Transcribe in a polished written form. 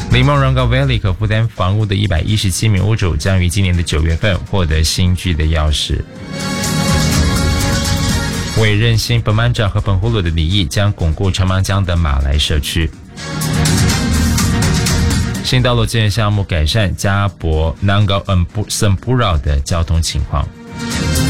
雷蒙 Ronga Valley 可负担房屋的117名屋主将于今年的9月份获得新居的钥匙。为任新本曼扎和本呼鲁的里意将巩固长芒江的马来社区。新道路建设项目改善加博南高Sempurna的交通情况。